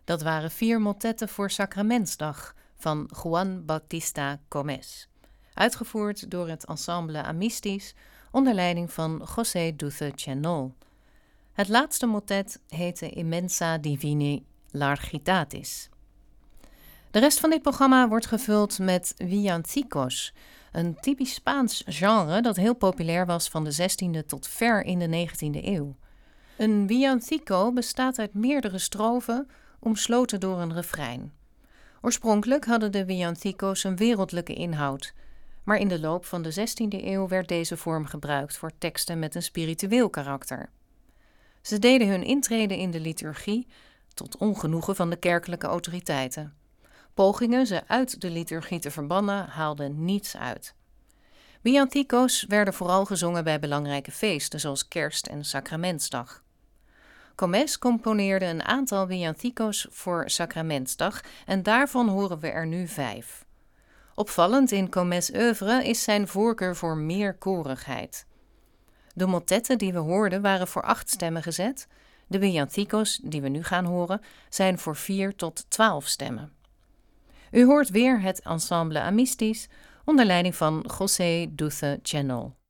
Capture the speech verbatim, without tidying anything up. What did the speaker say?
Dat waren vier motetten voor Sacramentsdag van Juan Bautista Gómez, uitgevoerd door het ensemble Amistis onder leiding van José Duce Chenol. Het laatste motet heette Immensa Divini Largitatis. De rest van dit programma wordt gevuld met villancicos, een typisch Spaans genre dat heel populair was van de zestiende tot ver in de negentiende eeuw. Een villancico bestaat uit meerdere strofen, omsloten door een refrein. Oorspronkelijk hadden de villancico's een wereldlijke inhoud, maar in de loop van de zestiende eeuw werd deze vorm gebruikt voor teksten met een spiritueel karakter. Ze deden hun intrede in de liturgie tot ongenoegen van de kerkelijke autoriteiten. Pogingen ze uit de liturgie te verbannen haalden niets uit. Villancico's werden vooral gezongen bij belangrijke feesten zoals Kerst en Sacramentsdag. Gómez componeerde een aantal villancico's voor Sacramentsdag en daarvan horen we er nu vijf. Opvallend in Gómez' oeuvre is zijn voorkeur voor meer korigheid. De motetten die we hoorden waren voor acht stemmen gezet. De villancico's die we nu gaan horen zijn voor vier tot twaalf stemmen. U hoort weer het ensemble Amistis onder leiding van José Duce Chenol.